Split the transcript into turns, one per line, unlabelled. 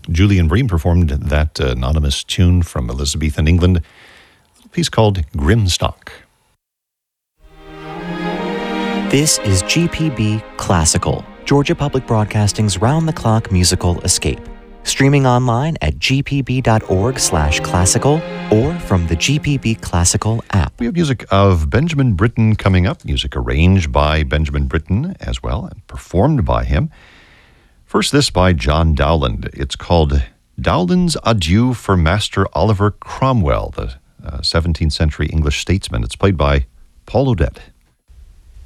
Julian Bream performed that anonymous tune from Elizabethan England, a piece called Grimstock.
This is GPB Classical, Georgia Public Broadcasting's round-the-clock musical escape. Streaming online at gpb.org/classical or from the GPB Classical app.
We have music of Benjamin Britten coming up, music arranged by Benjamin Britten as well, and performed by him. First, this by John Dowland. It's called Dowland's Adieu for Master Oliver Cromwell, the 17th century English statesman. It's played by Paul Odette.